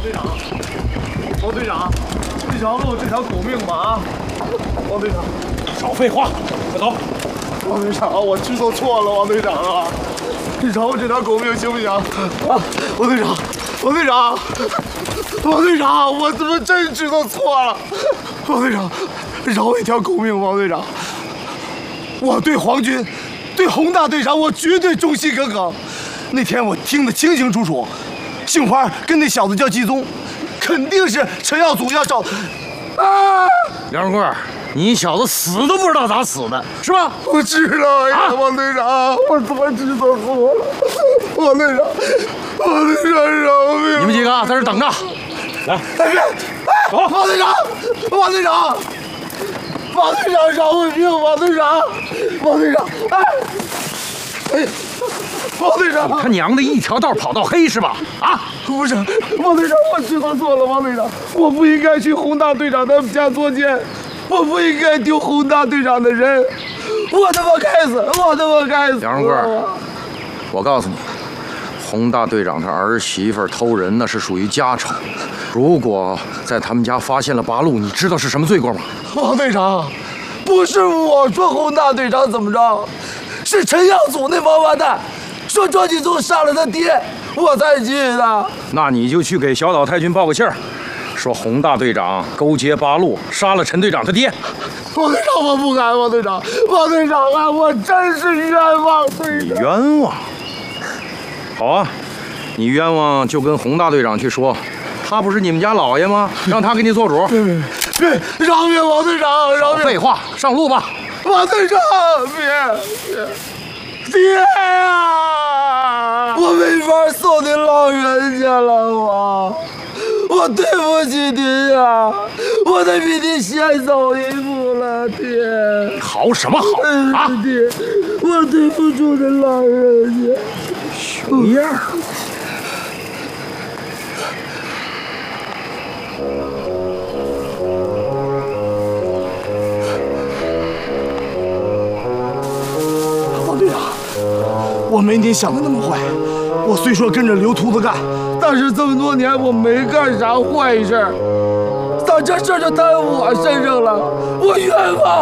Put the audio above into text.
队长，王队长，你饶了我这条狗命吧啊！王队长， 少废话，快走！ 王队长，我知道错了，王队长啊，你饶我这条狗命行不行？啊，王队长，王队长，王队长，我怎么真知道错了？王队长，饶我一条狗命，王队长。我对皇军，对洪大队长，我绝对忠心耿耿。那天我听得清清楚楚，杏花跟那小子叫季宗，肯定是陈耀祖要找。啊！ 梁荣贵，你小子死都不知道咋死的，是吧？ 我知道呀，王队长，我怎么知道错了？王队长，王队长饶命！ 你们几个在这等着，来， 别！王队长，王队长，王队长饶我命！王队长，王队长，哎，王队长， 他娘的一条道跑到黑是吧？啊， 不是，王队长，我知道错了，王队长，我不应该去洪大队长他们家作践，我不应该丢洪大队长的人，我他妈该死，我他妈该死！ 梁荣贵，我告诉你，洪大队长他儿媳妇偷人那是属于家丑，如果在他们家发现了八路，你知道是什么罪过吗？ 王队长，不是我说洪大队长怎么着，是陈耀祖那王八蛋说庄继宗杀了他爹，我才去的。 那你就去给小岛太君报个信儿，说洪大队长勾结八路，杀了陈队长他爹。 王队长，我不敢，王队长，王队长啊，我真是冤枉队长。 冤枉？好啊，你冤枉就跟洪大队长去说，他不是你们家老爷吗？让他给你做主。 别，饶命，王队长，饶命！ 废话，上路吧。 王队长，别，爹呀！我没法送你老人家了，我对不起您呀，我得比你先走一步了，爹。 好什么好啊？ 爹，我对不住这老人家。 熊样。 王队长，我没你想的那么坏。我虽说跟着刘秃子干，但是这么多年我没干啥坏事，咋这事就摊我身上了？我冤枉！